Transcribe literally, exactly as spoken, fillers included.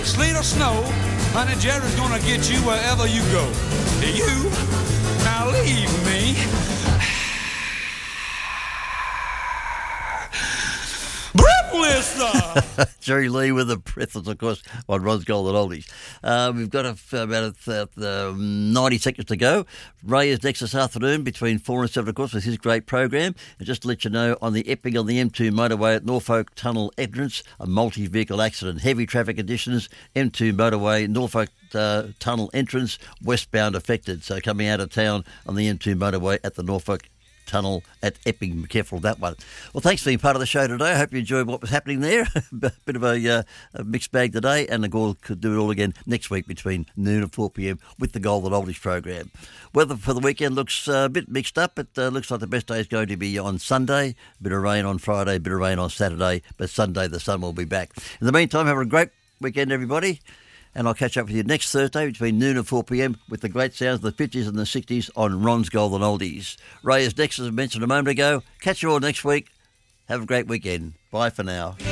Sleet or snow, honey, Jerry's gonna get you wherever you go. You, now leave me. Breathless! Jerry Lee with the Breathless, of course, on Ron's Golden Oldies. Uh, we've got a, about a, uh, ninety seconds to go. Ray is next this afternoon between four and seven, of course, with his great program. And just to let you know, on the Epping on the M two motorway at Norfolk Tunnel entrance, a multi-vehicle accident, heavy traffic conditions, M two motorway, Norfolk uh, Tunnel entrance, westbound affected. So coming out of town on the M two motorway at the Norfolk Tunnel at Epping. Be careful of that one. Well, thanks for being part of the show today. I hope you enjoyed what was happening there. A bit of a, uh, a mixed bag today, and the Gore could do it all again next week between noon and four p.m. with the Golden Oldies program. Weather for the weekend looks uh, a bit mixed up. It uh, looks like the best day is going to be on Sunday. A bit of rain on Friday, a bit of rain on Saturday, but Sunday the sun will be back. In the meantime, have a great weekend, everybody. And I'll catch up with you next Thursday between noon and four p.m. with the great sounds of the fifties and the sixties on Ron's Golden Oldies. Ray is next, as I mentioned a moment ago. Catch you all next week. Have a great weekend. Bye for now.